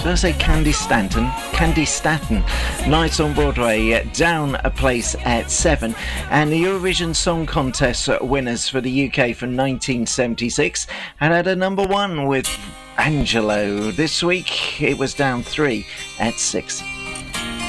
Did I say Candy Stanton? Candy Staton. Nights on Broadway, down a place at 7. And the Eurovision Song Contest winners for the UK from 1976 had a number 1 with Angelo. This week it was down 3 at 6.